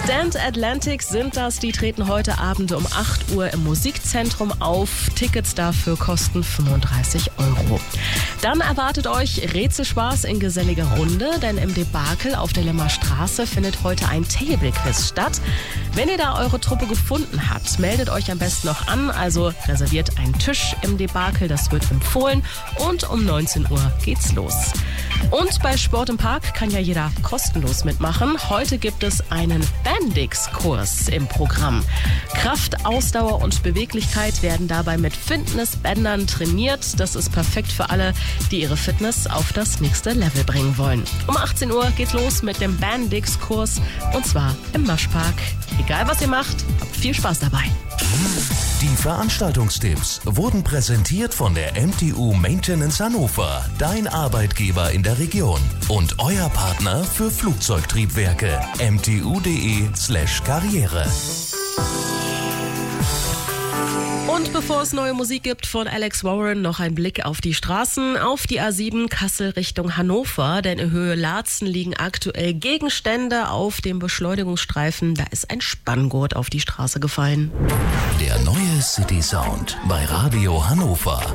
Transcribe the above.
Stand Atlantic sind das, die treten heute Abend um 8 Uhr im Musikzentrum auf. Tickets dafür kosten 35 €. Dann erwartet euch Rätselspaß in geselliger Runde, denn im Debakel auf der Lemmer Straße findet heute ein Table-Quiz statt. Wenn ihr da eure Truppe gefunden habt, meldet euch am besten noch an, also reserviert einen Tisch im Debakel, das wird empfohlen, und um 19 Uhr geht's los. Und bei Sport im Park kann ja jeder kostenlos mitmachen. Heute gibt es einen Bendix-Kurs im Programm. Kraft, Ausdauer und Beweglichkeit werden dabei mit Fitnessbändern trainiert. Das ist perfekt für alle, die ihre Fitness auf das nächste Level bringen wollen. Um 18 Uhr geht's los mit dem Bendix-Kurs, und zwar im Möschpark. Egal was ihr macht, habt viel Spaß dabei. Die Veranstaltungstipps wurden präsentiert von der MTU Maintenance Hannover, dein Arbeitgeber in der Region und euer Partner für Flugzeugtriebwerke. mtu.de/karriere. Und bevor es neue Musik gibt von Alex Warren, noch ein Blick auf die Straßen, auf die A7 Kassel Richtung Hannover, denn in Höhe Laatzen liegen aktuell Gegenstände auf dem Beschleunigungsstreifen. Da ist ein Spanngurt auf die Straße gefallen. Der neue City Sound bei Radio Hannover.